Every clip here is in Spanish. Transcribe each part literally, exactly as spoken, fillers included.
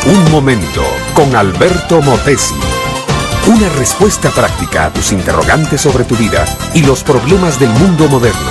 Un momento con Alberto Motesi. Una respuesta práctica a tus interrogantes sobre tu vida y los problemas del mundo moderno.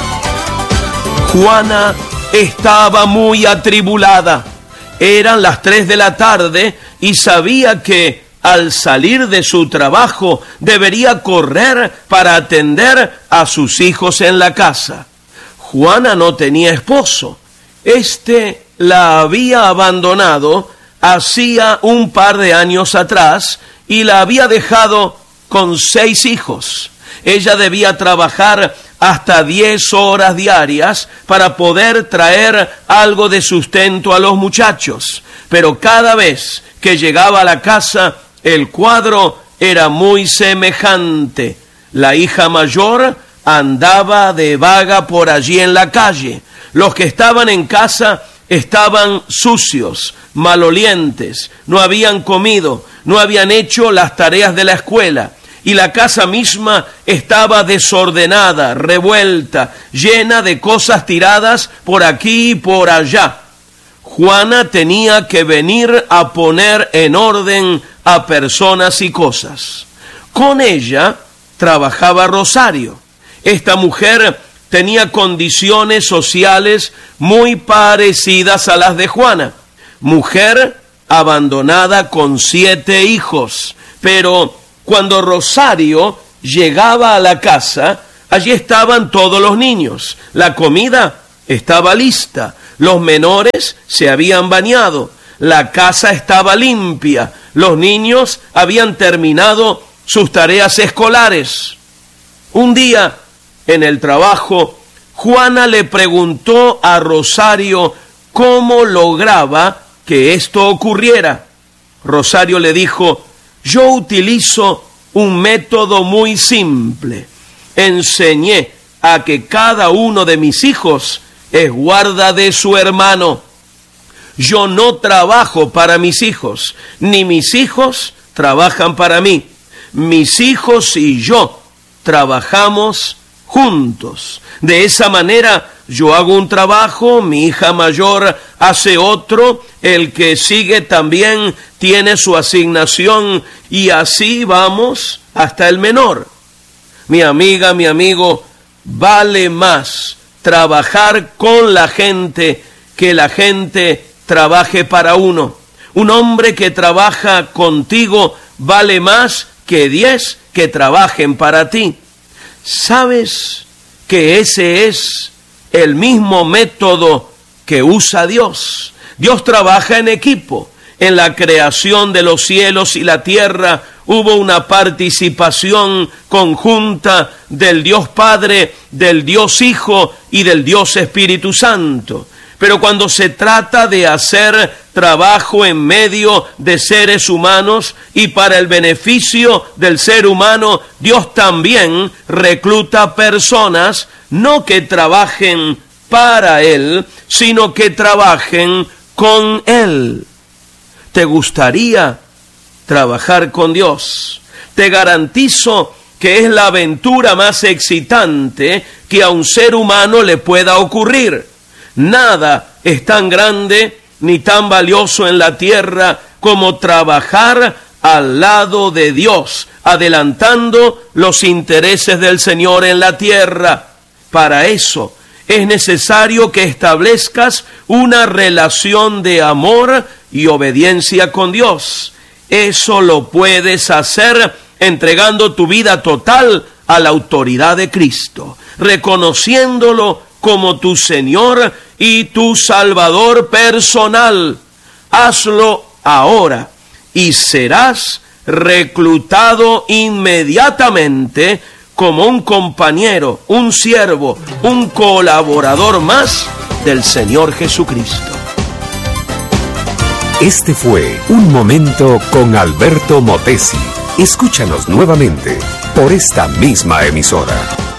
Juana estaba muy atribulada. Eran las tres de la tarde y sabía que al salir de su trabajo debería correr para atender a sus hijos en la casa. Juana no tenía esposo. Este la había abandonado hacía un par de años atrás y la había dejado con seis hijos. Ella debía trabajar hasta diez horas diarias para poder traer algo de sustento a los muchachos. Pero cada vez que llegaba a la casa, el cuadro era muy semejante. La hija mayor andaba de vaga por allí en la calle. Los que estaban en casa estaban sucios, malolientes, no habían comido, no habían hecho las tareas de la escuela. Y la casa misma estaba desordenada, revuelta, llena de cosas tiradas por aquí y por allá. Juana tenía que venir a poner en orden a personas y cosas. Con ella trabajaba Rosario. Esta mujer tenía condiciones sociales muy parecidas a las de Juana. Mujer abandonada con siete hijos, pero cuando Rosario llegaba a la casa, allí estaban todos los niños. La comida estaba lista, los menores se habían bañado, la casa estaba limpia, los niños habían terminado sus tareas escolares. Un día, en el trabajo, Juana le preguntó a Rosario cómo lograba que esto ocurriera. Rosario le dijo: yo utilizo un método muy simple. Enseñé a que cada uno de mis hijos es guarda de su hermano. Yo no trabajo para mis hijos, ni mis hijos trabajan para mí. Mis hijos y yo trabajamos juntos. De esa manera yo hago un trabajo, mi hija mayor hace otro, el que sigue también tiene su asignación y así vamos hasta el menor. Mi amiga, mi amigo, vale más trabajar con la gente que la gente trabaje para uno. Un hombre que trabaja contigo vale más que diez que trabajen para ti. ¿Sabes que ese es el mismo método que usa Dios? Dios trabaja en equipo. En la creación de los cielos y la tierra hubo una participación conjunta del Dios Padre, del Dios Hijo y del Dios Espíritu Santo. Pero cuando se trata de hacer trabajo en medio de seres humanos y para el beneficio del ser humano, Dios también recluta personas, no que trabajen para Él, sino que trabajen con Él. ¿Te gustaría trabajar con Dios? Te garantizo que es la aventura más excitante que a un ser humano le pueda ocurrir. Nada es tan grande ni tan valioso en la tierra como trabajar al lado de Dios, adelantando los intereses del Señor en la tierra. Para eso es necesario que establezcas una relación de amor y obediencia con Dios. Eso lo puedes hacer entregando tu vida total a la autoridad de Cristo, reconociéndolo como tu Señor y tu Salvador personal. Hazlo ahora y serás reclutado inmediatamente como un compañero, un siervo, un colaborador más del Señor Jesucristo. Este fue Un Momento con Alberto Motesi. Escúchanos nuevamente por esta misma emisora.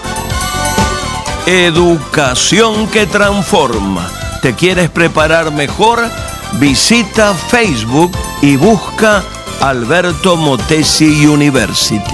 Educación que transforma. ¿Te quieres preparar mejor? Visita Facebook y busca Alberto Motesi University.